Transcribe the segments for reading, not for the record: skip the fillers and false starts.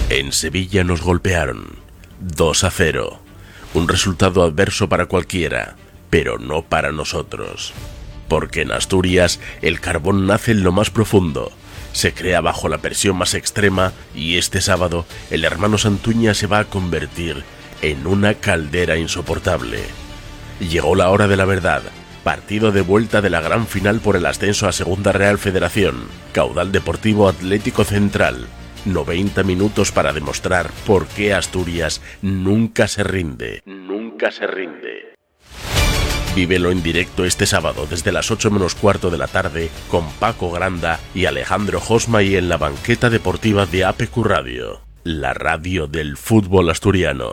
En Sevilla nos golpearon 2-0. Un resultado adverso para cualquiera, pero no para nosotros. Porque en Asturias el carbón nace en lo más profundo, se crea bajo la presión más extrema y este sábado el hermano Santuña se va a convertir en una caldera insoportable. Llegó la hora de la verdad. Partido de vuelta de la gran final por el ascenso a Segunda Real Federación. Caudal Deportivo Atlético Central. 90 minutos para demostrar por qué Asturias nunca se rinde. Nunca se rinde. Vívelo en directo este sábado desde las 8 menos cuarto de la tarde con Paco Granda y Alejandro Josma y en la banqueta deportiva de APQ Radio, la radio del fútbol asturiano.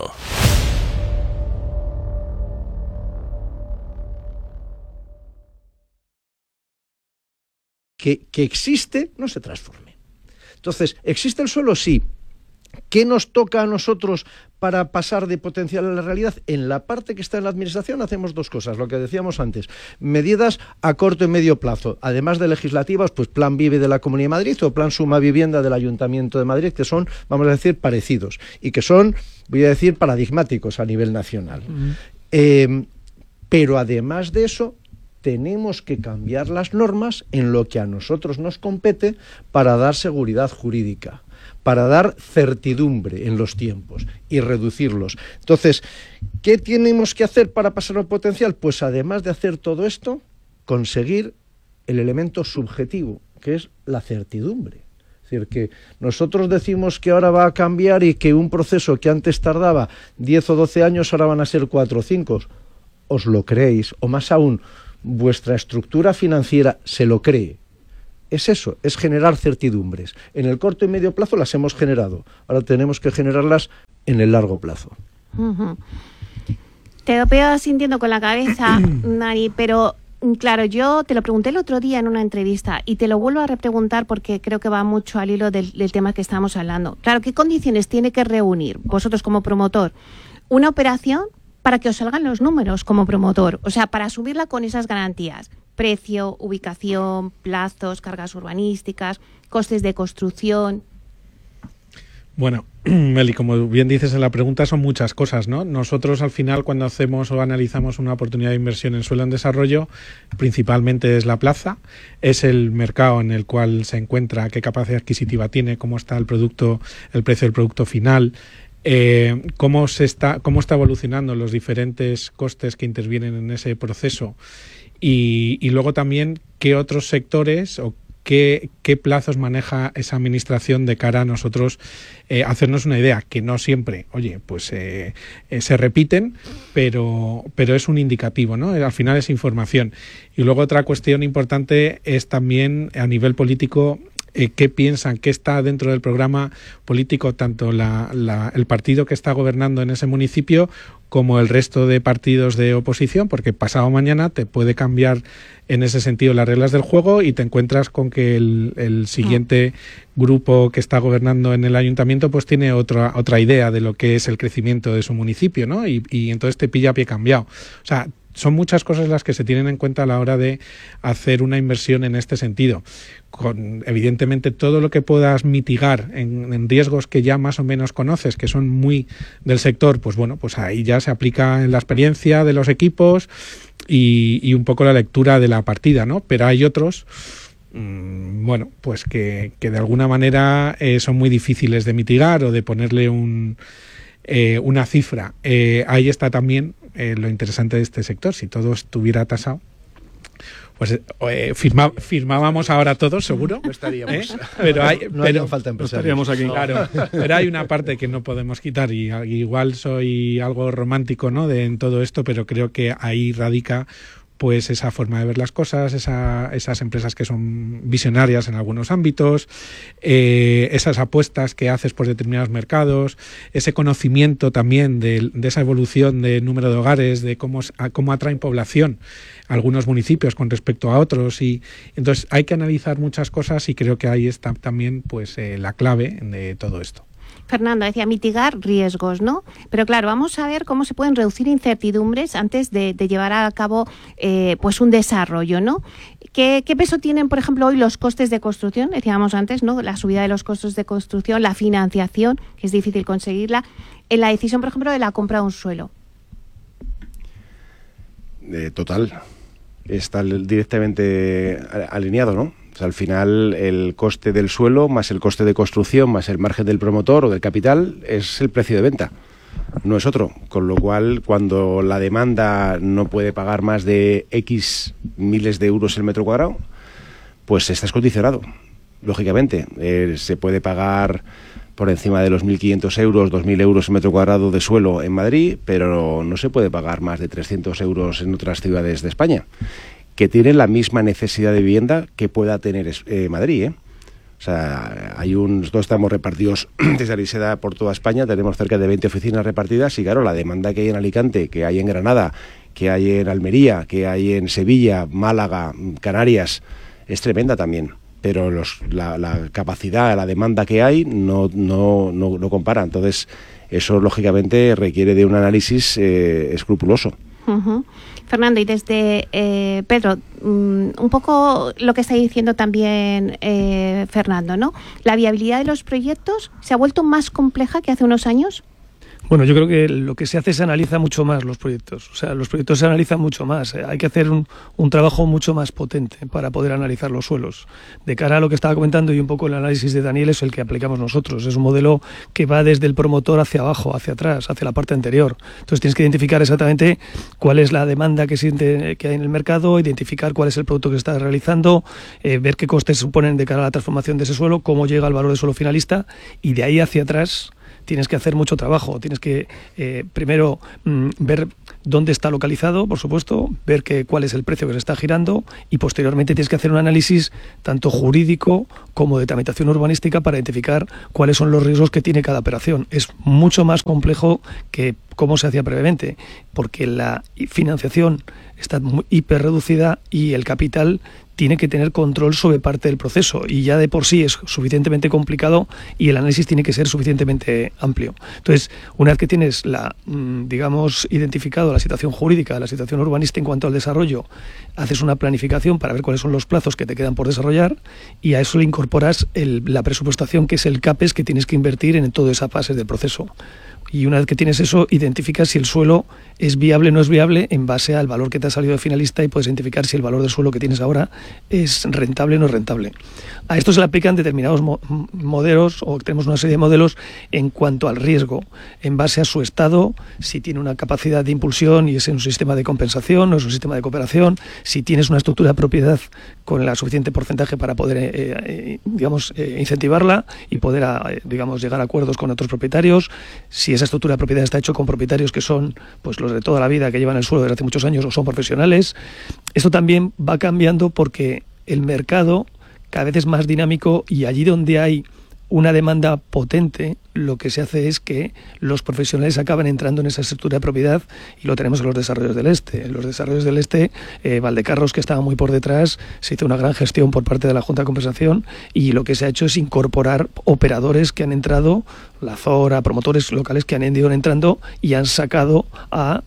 Que existe, no se transforme. Entonces, ¿existe el suelo? Sí. ¿Qué nos toca a nosotros para pasar de potencial a la realidad? En la parte que está en la administración hacemos dos cosas, lo que decíamos antes, medidas a corto y medio plazo, además de legislativas, pues Plan Vive de la Comunidad de Madrid o Plan Suma Vivienda del Ayuntamiento de Madrid, que son, vamos a decir, parecidos y que son, voy a decir, paradigmáticos a nivel nacional. Pero además de eso, tenemos que cambiar las normas en lo que a nosotros nos compete para dar seguridad jurídica, para dar certidumbre en los tiempos y reducirlos. Entonces, ¿qué tenemos que hacer para pasar al potencial? Pues además de hacer todo esto, conseguir el elemento subjetivo, que es la certidumbre. Es decir, que nosotros decimos que ahora va a cambiar y que un proceso que antes tardaba 10 o 12 años ahora van a ser 4 o 5. ¿Os lo creéis? O más aún, vuestra estructura financiera se lo cree. Es eso, es generar certidumbres. En el corto y medio plazo las hemos generado. Ahora tenemos que generarlas en el largo plazo. Uh-huh. Te lo veo sintiendo con la cabeza, Nari, pero claro, yo te lo pregunté el otro día en una entrevista y te lo vuelvo a repreguntar porque creo que va mucho al hilo del tema que estamos hablando. Claro, ¿qué condiciones tiene que reunir vosotros como promotor una operación para que os salgan los números como promotor? O sea, para asumirla con esas garantías. Precio, ubicación, plazos, cargas urbanísticas, costes de construcción. Bueno, Meli, como bien dices en la pregunta, son muchas cosas, ¿no? Nosotros al final cuando hacemos o analizamos una oportunidad de inversión en suelo en desarrollo, principalmente es la plaza, es el mercado en el cual se encuentra, qué capacidad adquisitiva tiene, cómo está el producto, el precio del producto final, cómo está evolucionando los diferentes costes que intervienen en ese proceso y luego también qué otros sectores o qué plazos maneja esa administración de cara a nosotros hacernos una idea, que no siempre, oye, pues se repiten, pero es un indicativo, ¿no? Al final es información. Y luego otra cuestión importante es también a nivel político, qué piensan, qué está dentro del programa político, tanto el partido que está gobernando en ese municipio como el resto de partidos de oposición, porque pasado mañana te puede cambiar en ese sentido las reglas del juego y te encuentras con que el siguiente grupo que está gobernando en el ayuntamiento pues tiene otra idea de lo que es el crecimiento de su municipio, ¿no? Y entonces te pilla a pie cambiado. O sea, son muchas cosas las que se tienen en cuenta a la hora de hacer una inversión en este sentido. Con, evidentemente, todo lo que puedas mitigar en riesgos que ya más o menos conoces, que son muy del sector, pues bueno, pues ahí ya se aplica en la experiencia de los equipos y un poco la lectura de la partida, ¿no? Pero hay otros, bueno, pues que de alguna manera son muy difíciles de mitigar o de ponerle una cifra. Ahí está también lo interesante de este sector. Si todo estuviera tasado, pues firmábamos ahora todos, seguro. No estaríamos. Pero no haría falta empresarios. No estaríamos aquí. Claro, pero hay una parte que no podemos quitar y igual soy algo romántico, ¿no? en todo esto, pero creo que ahí radica pues esa forma de ver las cosas, esas empresas que son visionarias en algunos ámbitos, esas apuestas que haces por determinados mercados, ese conocimiento también de esa evolución de número de hogares, de cómo atraen población algunos municipios con respecto a otros, y entonces hay que analizar muchas cosas y creo que ahí está también pues la clave de todo esto. Fernando decía mitigar riesgos, ¿no? Pero claro, vamos a ver cómo se pueden reducir incertidumbres antes de llevar a cabo pues un desarrollo, ¿no? ¿Qué peso tienen, por ejemplo, hoy los costes de construcción? Decíamos antes, ¿no? La subida de los costos de construcción, la financiación, que es difícil conseguirla, en la decisión, por ejemplo, de la compra de un suelo. Total. Está directamente alineado, ¿no? O sea, al final el coste del suelo más el coste de construcción más el margen del promotor o del capital es el precio de venta, no es otro. Con lo cual, cuando la demanda no puede pagar más de X miles de euros el metro cuadrado, pues estás condicionado, lógicamente. Se puede pagar por encima de los 1.500 euros, 2.000 euros el metro cuadrado de suelo en Madrid, pero no se puede pagar más de 300 euros en otras ciudades de España, que tienen la misma necesidad de vivienda que pueda tener Madrid, ¿eh? O sea, nosotros estamos repartidos desde Ariseda por toda España, tenemos cerca de 20 oficinas repartidas y claro, la demanda que hay en Alicante, que hay en Granada, que hay en Almería, que hay en Sevilla, Málaga, Canarias, es tremenda también. Pero la capacidad, la demanda que hay no compara. Entonces, eso lógicamente requiere de un análisis escrupuloso. Uh-huh. Fernando, y desde Pedro, un poco lo que está diciendo también Fernando, ¿no? ¿La viabilidad de los proyectos se ha vuelto más compleja que hace unos años? Bueno, yo creo que lo que se hace es analiza mucho más los proyectos. O sea, los proyectos se analizan mucho más. Hay que hacer un trabajo mucho más potente para poder analizar los suelos. De cara a lo que estaba comentando y un poco el análisis de Daniel es el que aplicamos nosotros. Es un modelo que va desde el promotor hacia abajo, hacia atrás, hacia la parte anterior. Entonces tienes que identificar exactamente cuál es la demanda que hay en el mercado, identificar cuál es el producto que se está realizando, ver qué costes suponen de cara a la transformación de ese suelo, cómo llega al valor de suelo finalista y de ahí hacia atrás tienes que hacer mucho trabajo. Tienes que primero ver dónde está localizado, por supuesto, ver cuál es el precio que se está girando y posteriormente tienes que hacer un análisis tanto jurídico como de tramitación urbanística para identificar cuáles son los riesgos que tiene cada operación. Es mucho más complejo que cómo se hacía previamente, porque la financiación está hiper reducida y el capital tiene que tener control sobre parte del proceso y ya de por sí es suficientemente complicado y el análisis tiene que ser suficientemente amplio. Entonces, una vez que tienes identificado la situación jurídica, la situación urbanística en cuanto al desarrollo, haces una planificación para ver cuáles son los plazos que te quedan por desarrollar y a eso le incorporas la presupuestación, que es el CAPEX que tienes que invertir en toda esa fase del proceso. Y una vez que tienes eso, identificas si el suelo es viable o no es viable en base al valor que te ha salido de finalista y puedes identificar si el valor del suelo que tienes ahora es rentable o no es rentable. A esto se le aplican determinados modelos o tenemos una serie de modelos en cuanto al riesgo, en base a su estado, si tiene una capacidad de impulsión y es un sistema de compensación o es un sistema de cooperación, si tienes una estructura de propiedad con el suficiente porcentaje para poder incentivarla y poder llegar a acuerdos con otros propietarios, si esa estructura de propiedad está hecho con propietarios que son pues los de toda la vida, que llevan el suelo desde hace muchos años o son profesionales. Esto también va cambiando porque el mercado cada vez es más dinámico y allí donde hay una demanda potente, lo que se hace es que los profesionales acaban entrando en esa estructura de propiedad y lo tenemos en los desarrollos del este. En los desarrollos del este, Valdecarros, que estaba muy por detrás, se hizo una gran gestión por parte de la Junta de Compensación y lo que se ha hecho es incorporar operadores que han entrado, la Zora, promotores locales que han ido entrando y han sacado a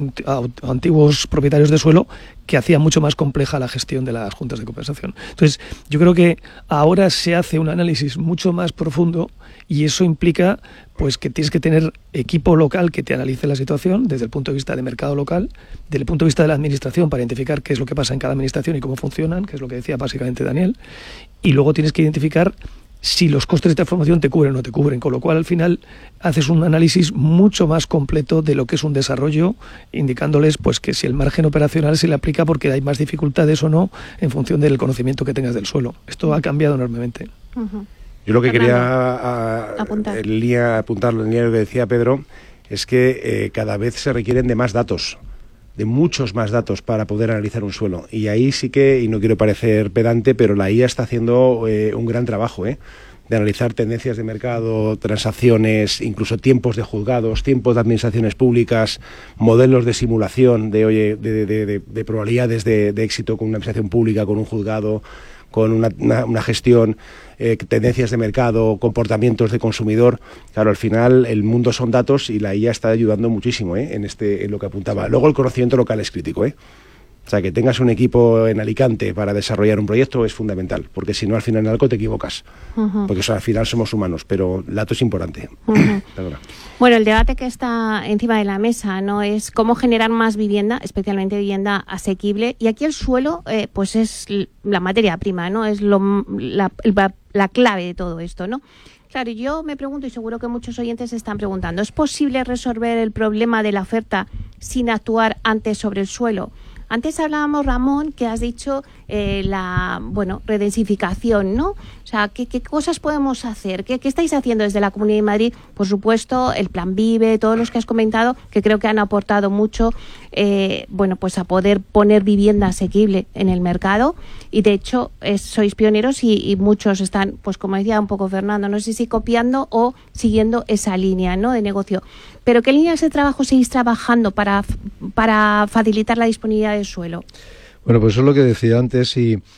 antiguos propietarios de suelo que hacían mucho más compleja la gestión de las juntas de compensación. Entonces, yo creo que ahora se hace un análisis mucho más profundo y eso implica pues que tienes que tener equipo local que te analice la situación desde el punto de vista de mercado local, desde el punto de vista de la administración para identificar qué es lo que pasa en cada administración y cómo funcionan, que es lo que decía básicamente Daniel, y luego tienes que identificar si los costes de transformación te cubren o no te cubren, con lo cual al final haces un análisis mucho más completo de lo que es un desarrollo, indicándoles pues que si el margen operacional se le aplica porque hay más dificultades o no en función del conocimiento que tengas del suelo. Esto ha cambiado enormemente. Uh-huh. Yo lo que quería apuntar en línea lo que decía Pedro es que cada vez se requieren de más datos, de muchos más datos para poder analizar un suelo. Y ahí sí que, y no quiero parecer pedante, pero la IA está haciendo un gran trabajo, de analizar tendencias de mercado, transacciones, incluso tiempos de juzgados, tiempos de administraciones públicas, modelos de simulación de probabilidades de éxito con una administración pública, con un juzgado, con una gestión, tendencias de mercado, comportamientos de consumidor. Claro, al final el mundo son datos y la IA está ayudando muchísimo en lo que apuntaba. Luego el conocimiento local es crítico, O sea, que tengas un equipo en Alicante para desarrollar un proyecto es fundamental, porque si no, al final en algo te equivocas. Porque al final somos humanos, pero el dato es importante. Bueno, el debate que está encima de la mesa, ¿no?, es cómo generar más vivienda, especialmente vivienda asequible. Y aquí el suelo, pues es la materia prima, ¿no? Es la clave de todo esto, ¿no? Claro, yo me pregunto, y seguro que muchos oyentes se están preguntando, ¿es posible resolver el problema de la oferta sin actuar antes sobre el suelo? Antes hablábamos, Ramón, que has dicho redensificación, ¿no? O sea, ¿qué cosas podemos hacer? ¿Qué estáis haciendo desde la Comunidad de Madrid? Por supuesto, el Plan Vive, todos los que has comentado, que creo que han aportado mucho, pues a poder poner vivienda asequible en el mercado. Y de hecho, sois pioneros y muchos están, pues como decía un poco Fernando, no sé si copiando o siguiendo esa línea, ¿no?, de negocio. Pero ¿qué líneas de trabajo seguís trabajando para facilitar la disponibilidad del suelo? Bueno, pues eso es lo que decía antes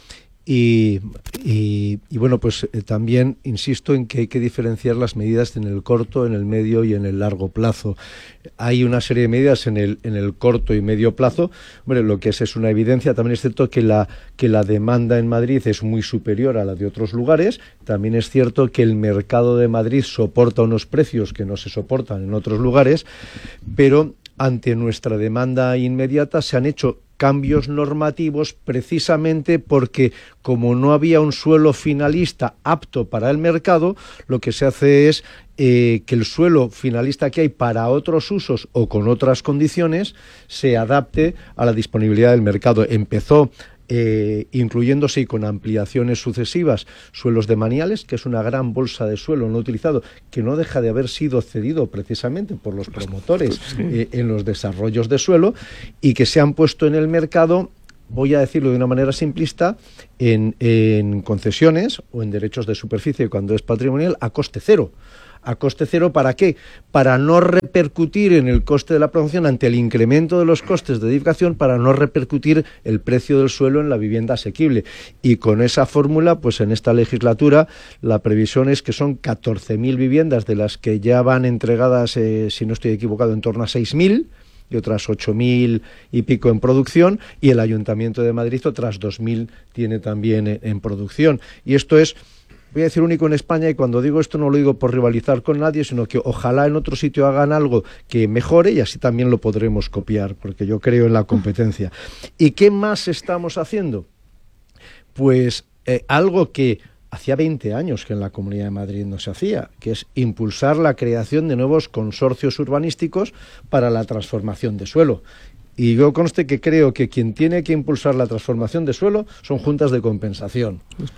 y bueno, pues también insisto en que hay que diferenciar las medidas en el corto, en el medio y en el largo plazo. Hay una serie de medidas en el corto y medio plazo. Bueno, lo que es una evidencia. También es cierto que la demanda en Madrid es muy superior a la de otros lugares. También es cierto que el mercado de Madrid soporta unos precios que no se soportan en otros lugares, pero ante nuestra demanda inmediata se han hecho cambios normativos precisamente porque, como no había un suelo finalista apto para el mercado, lo que se hace es que el suelo finalista que hay para otros usos o con otras condiciones se adapte a la disponibilidad del mercado. Empezó incluyéndose y con ampliaciones sucesivas suelos de Maniales, que es una gran bolsa de suelo no utilizado, que no deja de haber sido cedido precisamente por los promotores en los desarrollos de suelo, y que se han puesto en el mercado, voy a decirlo de una manera simplista, en concesiones o en derechos de superficie cuando es patrimonial a coste cero. ¿A coste cero para qué? Para no repercutir en el coste de la producción ante el incremento de los costes de edificación, para no repercutir el precio del suelo en la vivienda asequible. Y con esa fórmula, pues en esta legislatura, la previsión es que son 14.000 viviendas, de las que ya van entregadas, si no estoy equivocado, en torno a 6.000, y otras 8.000 y pico en producción, y el Ayuntamiento de Madrid otras 2.000 tiene también en producción. Y esto es, voy a decir, único en España, y cuando digo esto no lo digo por rivalizar con nadie, sino que ojalá en otro sitio hagan algo que mejore y así también lo podremos copiar, porque yo creo en la competencia. ¿Y qué más estamos haciendo? Pues algo que hacía 20 años que en la Comunidad de Madrid no se hacía, que es impulsar la creación de nuevos consorcios urbanísticos para la transformación de suelo. Y yo conste que creo que quien tiene que impulsar la transformación de suelo son juntas de compensación.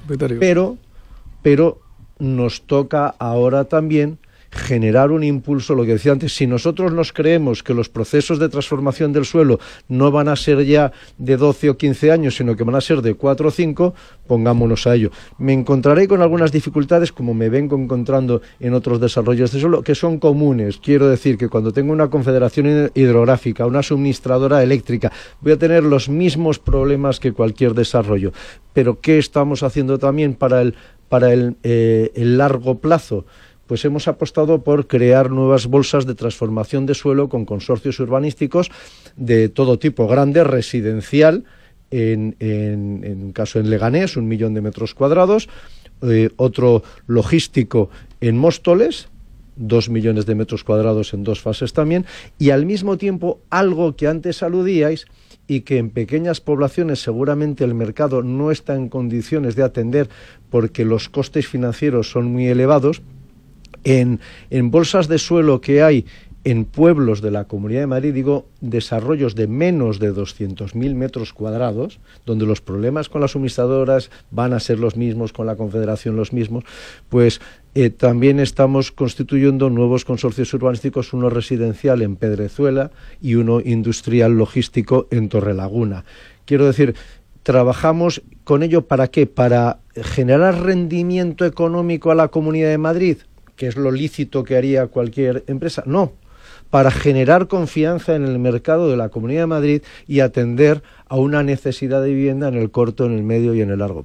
Pero nos toca ahora también generar un impulso, lo que decía antes. Si nosotros nos creemos que los procesos de transformación del suelo no van a ser ya de 12 o 15 años, sino que van a ser de 4 o 5, pongámonos a ello. Me encontraré con algunas dificultades, como me vengo encontrando en otros desarrollos de suelo, que son comunes. Quiero decir que cuando tengo una confederación hidrográfica, una suministradora eléctrica, voy a tener los mismos problemas que cualquier desarrollo. Pero ¿qué estamos haciendo también para el largo plazo? Pues hemos apostado por crear nuevas bolsas de transformación de suelo con consorcios urbanísticos de todo tipo, grande, residencial, en un caso en Leganés, 1 millón de metros cuadrados, otro logístico en Móstoles, 2 millones de metros cuadrados en 2 fases también, y al mismo tiempo algo que antes aludíais y que en pequeñas poblaciones seguramente el mercado no está en condiciones de atender porque los costes financieros son muy elevados. En bolsas de suelo que hay en pueblos de la Comunidad de Madrid, digo, desarrollos de menos de 200.000 metros cuadrados, donde los problemas con las suministradoras van a ser los mismos, con la Confederación los mismos, pues también estamos constituyendo nuevos consorcios urbanísticos, uno residencial en Pedrezuela y uno industrial logístico en Torrelaguna. Quiero decir, trabajamos con ello, ¿para qué? Para generar rendimiento económico a la Comunidad de Madrid, que es lo lícito que haría cualquier empresa. No, para generar confianza en el mercado de la Comunidad de Madrid y atender a una necesidad de vivienda en el corto, en el medio y en el largo plazo.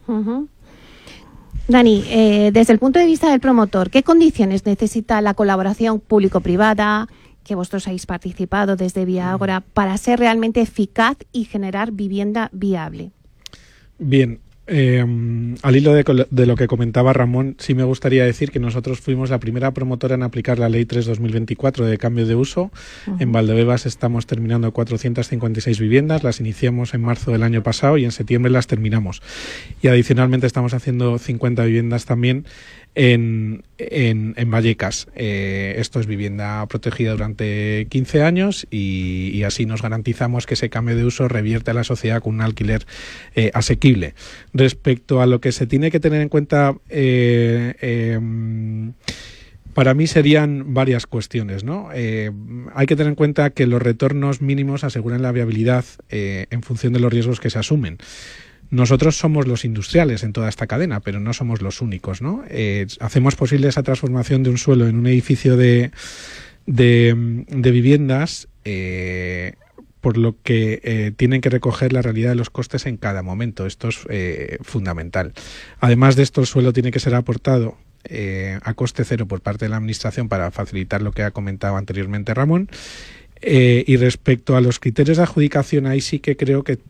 Dani, desde el punto de vista del promotor, ¿qué condiciones necesita la colaboración público-privada, que vosotros habéis participado desde Viagora, para ser realmente eficaz y generar vivienda viable? Bien, al hilo de lo que comentaba Ramón, sí me gustaría decir que nosotros fuimos la primera promotora en aplicar la Ley 3/2024 de cambio de uso. En Valdebebas estamos terminando 456 viviendas, las iniciamos en marzo del año pasado y en septiembre las terminamos. Y adicionalmente estamos haciendo 50 viviendas también en Vallecas. Esto es vivienda protegida durante 15 años y así nos garantizamos que ese cambio de uso revierte a la sociedad con un alquiler asequible. Respecto a lo que se tiene que tener en cuenta, para mí serían varias cuestiones, ¿no? Hay que tener en cuenta que los retornos mínimos aseguran la viabilidad en función de los riesgos que se asumen. Nosotros somos los industriales en toda esta cadena, pero no somos los únicos, ¿no? Hacemos posible esa transformación de un suelo en un edificio de viviendas, por lo que tienen que recoger la realidad de los costes en cada momento. Esto es fundamental. Además de esto, el suelo tiene que ser aportado a coste cero por parte de la Administración para facilitar lo que ha comentado anteriormente Ramón. Y respecto a los criterios de adjudicación, ahí sí que creo que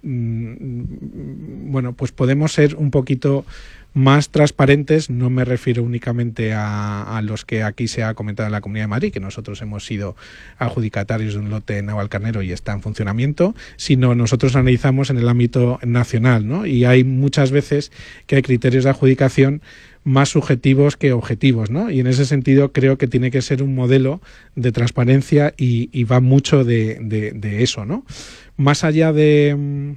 pues podemos ser un poquito más transparentes. No me refiero únicamente a los que aquí se ha comentado en la Comunidad de Madrid, que nosotros hemos sido adjudicatarios de un lote en Navalcarnero y está en funcionamiento, sino nosotros analizamos en el ámbito nacional, ¿no? Y hay muchas veces que hay criterios de adjudicación más subjetivos que objetivos, ¿no? Y en ese sentido creo que tiene que ser un modelo de transparencia y va mucho de eso, ¿no? Más allá de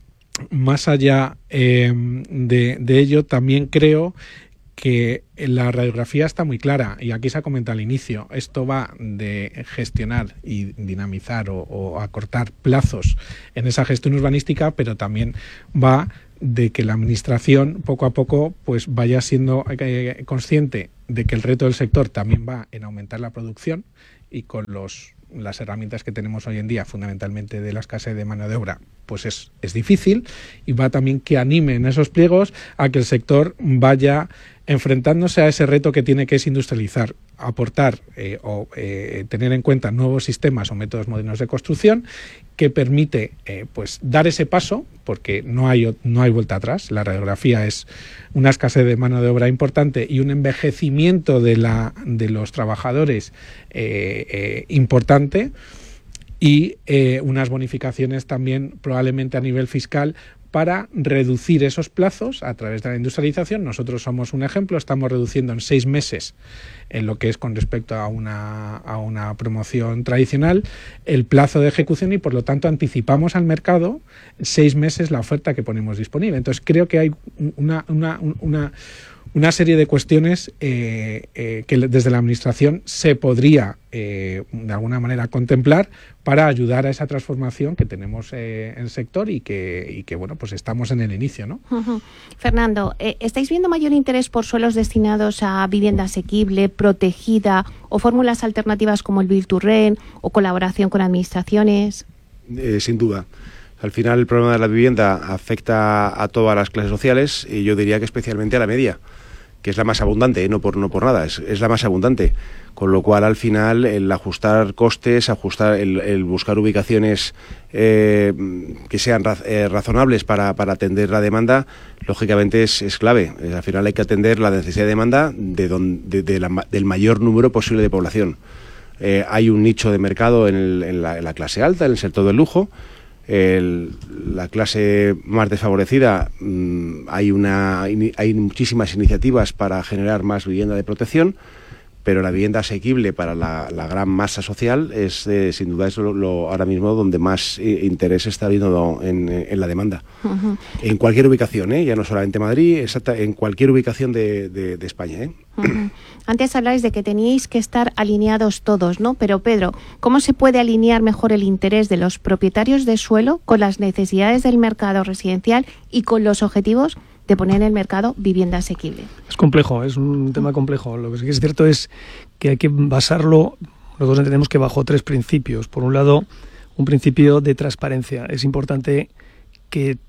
ello, también creo que la radiografía está muy clara y aquí se ha comentado al inicio. Esto va de gestionar y dinamizar o acortar plazos en esa gestión urbanística, pero también va de que la Administración poco a poco pues vaya siendo consciente de que el reto del sector también va en aumentar la producción y con las herramientas que tenemos hoy en día, fundamentalmente de la escasez de mano de obra, pues es difícil, y va también que animen esos pliegos a que el sector vaya enfrentándose a ese reto que tiene, que es industrializar, aportar tener en cuenta nuevos sistemas o métodos modernos de construcción que permite pues dar ese paso, porque no hay vuelta atrás. La radiografía es una escasez de mano de obra importante y un envejecimiento de los trabajadores importante, y unas bonificaciones también probablemente a nivel fiscal para reducir esos plazos a través de la industrialización. Nosotros somos un ejemplo, estamos reduciendo en 6 meses en lo que es con respecto a una promoción tradicional el plazo de ejecución, y por lo tanto anticipamos al mercado 6 meses la oferta que ponemos disponible. Entonces creo que hay una serie de cuestiones que desde la Administración se podría de alguna manera contemplar para ayudar a esa transformación que tenemos en el sector y que bueno, pues estamos en el inicio, ¿no? Fernando, ¿estáis viendo mayor interés por suelos destinados a vivienda asequible, protegida, o fórmulas alternativas como el Build to Rent o colaboración con administraciones? Sin duda. Al final el problema de la vivienda afecta a todas las clases sociales, y yo diría que especialmente a la media, que es la más abundante, no por nada, es la más abundante. Con lo cual, al final, el ajustar costes, el buscar ubicaciones que sean razonables para atender la demanda, lógicamente es clave. Al final hay que atender la necesidad de demanda del mayor número posible de población. Hay un nicho de mercado en la clase alta, en el sector del lujo. La clase más desfavorecida, hay muchísimas iniciativas para generar más vivienda de protección, pero la vivienda asequible para la gran masa social es sin duda ahora mismo donde más interés está habiendo en la demanda. Uh-huh. En cualquier ubicación, ya no solamente Madrid, en cualquier ubicación de España. Uh-huh. Antes habláis de que teníais que estar alineados todos, ¿no? Pero Pedro, ¿cómo se puede alinear mejor el interés de los propietarios de suelo con las necesidades del mercado residencial y con los objetivos de poner en el mercado vivienda asequible? Es complejo, es un tema complejo. Lo que sí que es cierto es que hay que basarlo, nosotros entendemos que bajo 3 principios. Por un lado, un principio de transparencia. Es importante que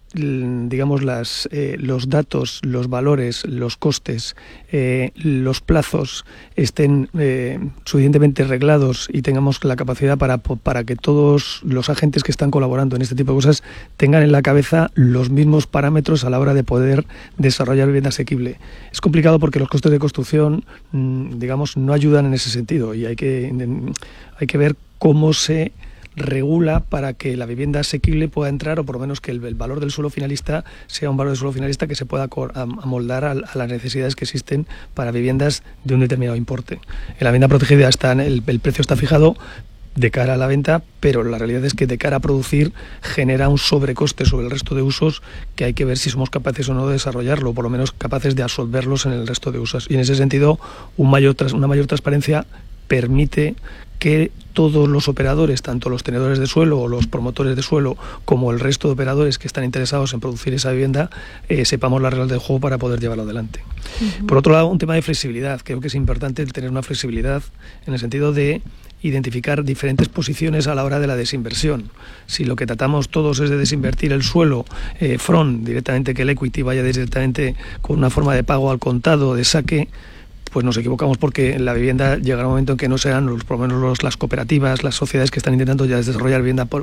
digamos, los datos, los valores, los costes, los plazos estén suficientemente reglados y tengamos la capacidad para que todos los agentes que están colaborando en este tipo de cosas tengan en la cabeza los mismos parámetros a la hora de poder desarrollar vivienda asequible. Es complicado porque los costes de construcción, digamos, no ayudan en ese sentido, y hay que ver cómo se regula para que la vivienda asequible pueda entrar, o por lo menos que el valor del suelo finalista sea un valor de suelo finalista que se pueda amoldar a las necesidades que existen para viviendas de un determinado importe. En la vivienda protegida el precio está fijado de cara a la venta, pero la realidad es que de cara a producir genera un sobrecoste sobre el resto de usos que hay que ver si somos capaces o no de desarrollarlo, o por lo menos capaces de absorberlos en el resto de usos. Y en ese sentido, una mayor transparencia permite que todos los operadores, tanto los tenedores de suelo o los promotores de suelo, como el resto de operadores que están interesados en producir esa vivienda, sepamos las reglas del juego para poder llevarlo adelante. Por otro lado, un tema de flexibilidad. Creo que es importante tener una flexibilidad en el sentido de identificar diferentes posiciones a la hora de la desinversión. Si lo que tratamos todos es de desinvertir el suelo, directamente, que el equity vaya directamente con una forma de pago al contado, de saque, pues nos equivocamos, porque en la vivienda llegará un momento en que no serán por lo menos las cooperativas, las sociedades que están intentando ya desarrollar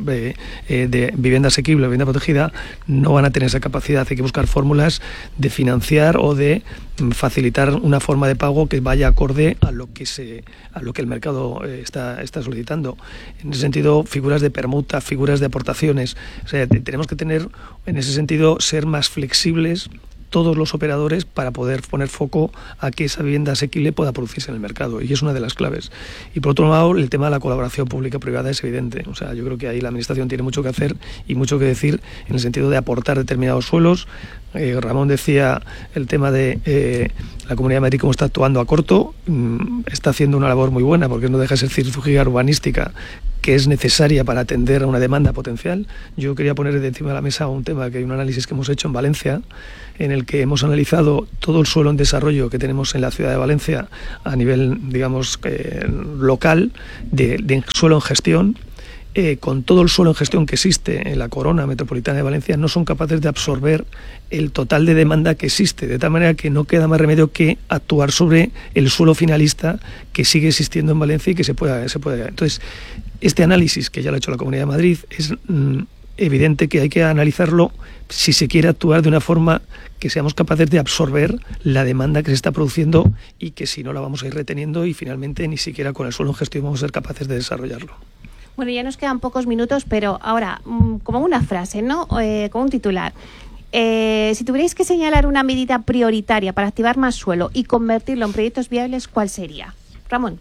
de vivienda asequible, vivienda protegida, no van a tener esa capacidad. Hay que buscar fórmulas de financiar o de facilitar una forma de pago que vaya acorde a lo que el mercado está solicitando. En ese sentido, figuras de permuta, figuras de aportaciones. O sea, tenemos que tener, en ese sentido, ser más flexibles todos los operadores para poder poner foco a que esa vivienda asequible pueda producirse en el mercado, y es una de las claves. Y por otro lado, el tema de la colaboración pública-privada es evidente. O sea, yo creo que ahí la Administración tiene mucho que hacer y mucho que decir en el sentido de aportar determinados suelos. Ramón decía el tema de la Comunidad de Madrid, cómo está actuando a corto. Está haciendo una labor muy buena, porque no deja de ser cirugía urbanística que es necesaria para atender a una demanda potencial. Yo quería poner de encima de la mesa un tema, que hay un análisis que hemos hecho en Valencia, en el que hemos analizado todo el suelo en desarrollo que tenemos en la ciudad de Valencia a nivel, digamos, local, de suelo en gestión. Con todo el suelo en gestión que existe en la corona metropolitana de Valencia, no son capaces de absorber el total de demanda que existe, de tal manera que no queda más remedio que actuar sobre el suelo finalista que sigue existiendo en Valencia y que se pueda. Entonces, este análisis, que ya lo ha hecho la Comunidad de Madrid, es evidente que hay que analizarlo si se quiere actuar de una forma que seamos capaces de absorber la demanda que se está produciendo, y que si no la vamos a ir reteniendo, y finalmente ni siquiera con el suelo en gestión vamos a ser capaces de desarrollarlo. Bueno, ya nos quedan pocos minutos, pero ahora, como una frase, ¿no? Como un titular. Si tuvierais que señalar una medida prioritaria para activar más suelo y convertirlo en proyectos viables, ¿cuál sería? Ramón.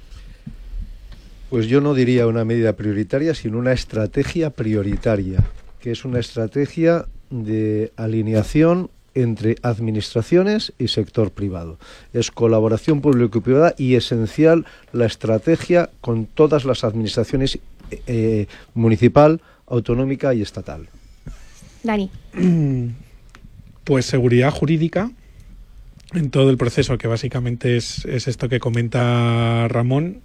Pues yo no diría una medida prioritaria, sino una estrategia prioritaria, que es una estrategia de alineación entre administraciones y sector privado. Es colaboración público-privada y esencial la estrategia con todas las administraciones municipal, autonómica y estatal. Dani. Pues seguridad jurídica en todo el proceso, que básicamente es esto que comenta Ramón.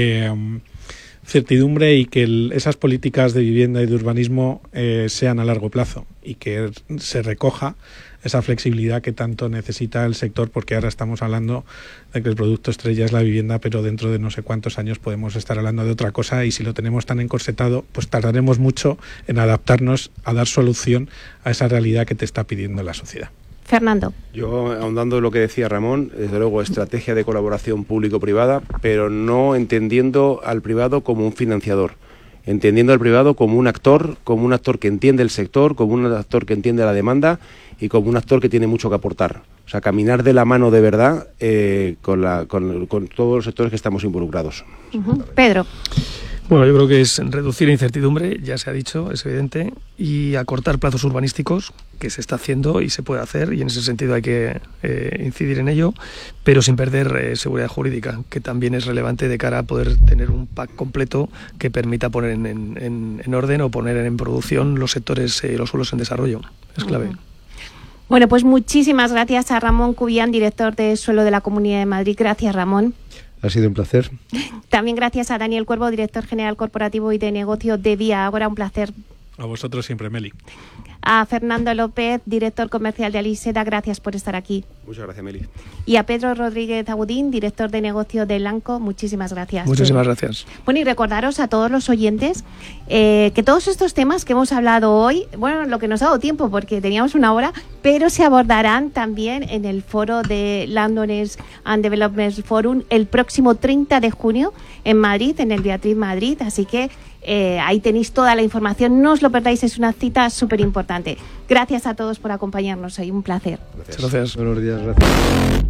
Certidumbre, y que esas políticas de vivienda y de urbanismo sean a largo plazo, y que se recoja esa flexibilidad que tanto necesita el sector, porque ahora estamos hablando de que el producto estrella es la vivienda, pero dentro de no sé cuántos años podemos estar hablando de otra cosa, y si lo tenemos tan encorsetado, pues tardaremos mucho en adaptarnos a dar solución a esa realidad que te está pidiendo la sociedad. Fernando. Yo, ahondando en lo que decía Ramón, desde luego estrategia de colaboración público-privada, pero no entendiendo al privado como un financiador, entendiendo al privado como un actor que entiende el sector, como un actor que entiende la demanda y como un actor que tiene mucho que aportar. O sea, caminar de la mano de verdad con todos los sectores que estamos involucrados. Pedro. Bueno, yo creo que es reducir la incertidumbre, ya se ha dicho, es evidente, y acortar plazos urbanísticos, que se está haciendo y se puede hacer, y en ese sentido hay que incidir en ello, pero sin perder seguridad jurídica, que también es relevante de cara a poder tener un pack completo que permita poner en orden o poner en producción los sectores, los suelos en desarrollo. Es clave. Bueno, pues muchísimas gracias a Ramón Cubián, director de Suelo de la Comunidad de Madrid. Gracias, Ramón. Ha sido un placer. También gracias a Daniel Cuervo, director general corporativo y de negocio de Vía Ágora. Un placer. A vosotros siempre, Meli. A Fernando López, director comercial de Aliseda, gracias por estar aquí. Muchas gracias, Meli. Y a Pedro Rodríguez Agudín, director de negocio de Lanco, muchísimas gracias. Muchísimas gracias. Bueno, y recordaros a todos los oyentes que todos estos temas que hemos hablado hoy, bueno, lo que nos ha dado tiempo porque teníamos una hora, pero se abordarán también en el foro de Landowners and Developers Forum el próximo 30 de junio en Madrid, en el Beatriz Madrid, así que ahí tenéis toda la información, no os lo perdáis, es una cita súper importante. Gracias a todos por acompañarnos hoy, un placer. Gracias. Buenos días, gracias.